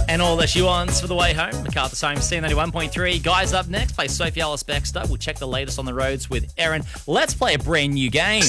And all that she wants for the way home. MacArthur's Home, C91.3. Guys, up next, play Sophie Ellis-Bextor. We'll check the latest on the roads with Erin. Let's play a brand new game.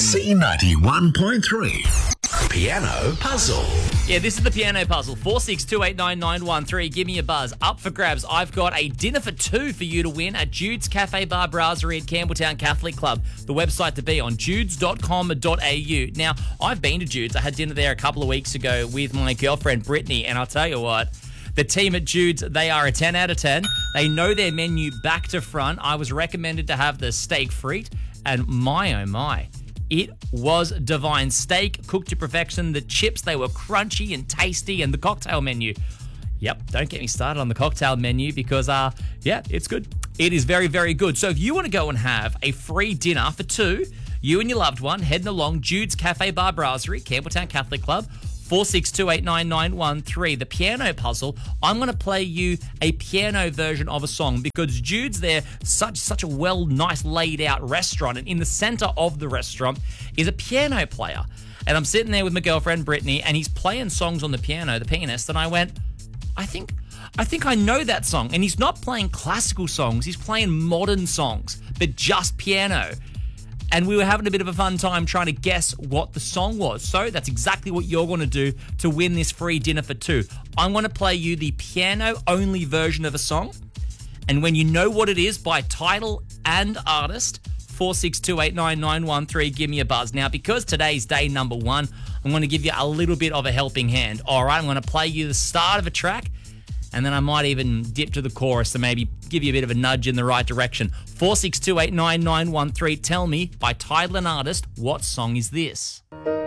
C91.3. Piano Puzzle. Yeah, this is the piano puzzle. 46289913. Give me a buzz. Up for grabs. I've got a dinner for two for you to win at Jude's Cafe Bar Brasserie at Campbelltown Catholic Club. The website to be on judes.com.au. Now, I've been to Jude's. I had dinner there a couple of weeks ago with my girlfriend Brittany, and I'll tell you what, the team at Jude's, they are a 10 out of 10. They know their menu back to front. I was recommended to have the steak frite, and my oh my, it was divine. Steak cooked to perfection. The chips, they were crunchy and tasty, and the cocktail menu. Yep, don't get me started on the cocktail menu because, yeah, it's good. It is very, very good. So if you want to go and have a free dinner for two, you and your loved one heading along Jude's Cafe Bar Brasserie, Campbelltown Catholic Club, 46289913. The piano puzzle, I'm going to play you a piano version of a song because Jude's there, such a nice laid out restaurant, and in the center of the restaurant is a piano player. And I'm sitting there with my girlfriend Brittany, and he's playing songs on the piano, the pianist, and I went, I think I know that song. And he's not playing classical songs, he's playing modern songs, but just piano. And we were having a bit of a fun time trying to guess what the song was. So that's exactly what you're going to do to win this free dinner for two. I'm going to play you the piano-only version of a song. And when you know what it is by title and artist, 46289913, give me a buzz. Now, because today's day number one, I'm going to give you a little bit of a helping hand. All right, I'm going to play you the start of a track, and then I might even dip to the chorus to maybe give you a bit of a nudge in the right direction. 46289913, tell me, by title and artist, what song is this?